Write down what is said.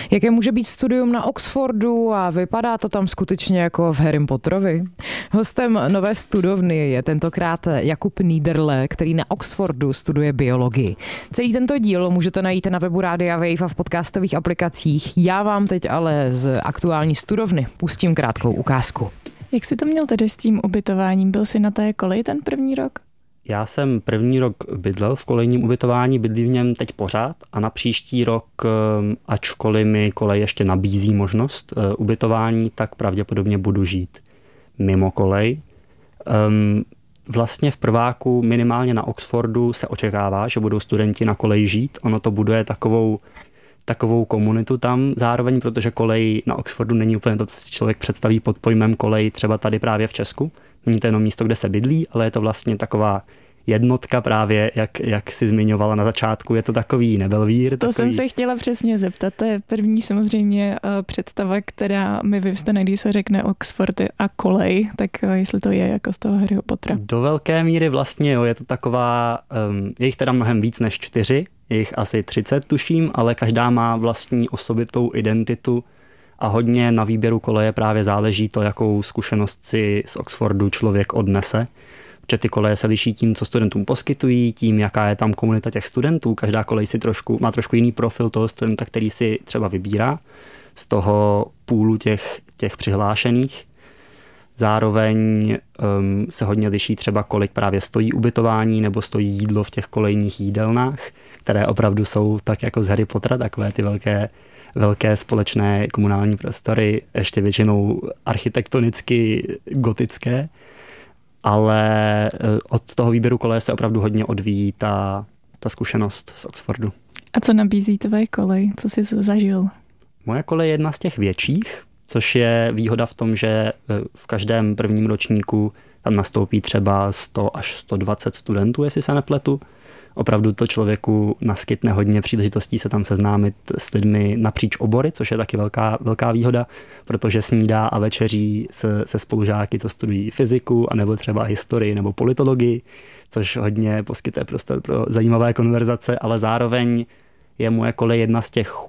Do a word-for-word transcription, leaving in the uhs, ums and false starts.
Jaké může být studium na Oxfordu a vypadá to tam skutečně jako v Harrym Potterovi? Hostem Nové studovny je tentokrát Jakub Niederle, který na Oxfordu studuje biologii. Celý tento díl můžete najít na webu Rádia Wave a v podcastových aplikacích. Já vám teď ale z aktuální studovny pustím krátkou ukázku. Jak jsi to měl tedy s tím ubytováním? Byl jsi na té koleji ten první rok? Já jsem první rok bydlel v kolejním ubytování, bydlím v něm teď pořád a na příští rok, ačkoliv mi kolej ještě nabízí možnost ubytování, tak pravděpodobně budu žít mimo kolej. Vlastně v prváku minimálně na Oxfordu se očekává, že budou studenti na koleji žít. Ono to buduje takovou, takovou komunitu tam zároveň, protože kolej na Oxfordu není úplně to, co si člověk představí pod pojmem kolej třeba tady právě v Česku. Není to jenom místo, kde se bydlí, ale je to vlastně taková jednotka právě, jak, jak jsi zmiňovala na začátku, je to takový nebelvír. To takový... jsem se chtěla přesně zeptat, to je první samozřejmě představa, která mi vyvstane, když se řekne Oxford a kolej, tak jestli to je jako z toho Harryho Pottera. Do velké míry vlastně, jo, je to taková, um, je jich teda mnohem víc než čtyři, je jich asi třicet tuším, ale každá má vlastní osobitou identitu a hodně na výběru koleje právě záleží to, jakou zkušenost si z Oxfordu člověk odnese. Protože ty koleje se liší tím, co studentům poskytují, tím, jaká je tam komunita těch studentů. Každá kolej si trošku, má trošku jiný profil toho studenta, který si třeba vybírá z toho půlu těch, těch přihlášených. Zároveň um, se hodně liší třeba, kolik právě stojí ubytování nebo stojí jídlo v těch kolejních jídelnách, které opravdu jsou tak jako z Harry Pottera, takové ty velké, velké společné komunální prostory, ještě většinou architektonicky gotické. Ale od toho výběru koleje se opravdu hodně odvíjí ta, ta zkušenost z Oxfordu. A co nabízí tvoje kolej? Co jsi zažil? Moje kolej je jedna z těch větších, což je výhoda v tom, že v každém prvním ročníku tam nastoupí třeba sto až sto dvacet studentů, jestli se nepletu. Opravdu to člověku naskytne hodně příležitostí se tam seznámit s lidmi napříč obory, což je taky velká, velká výhoda, protože snídá a večeří se, se spolužáky, co studují fyziku, anebo třeba historii nebo politologii, což hodně poskytuje prostor pro zajímavé konverzace, ale zároveň je moje kolej jedna z těch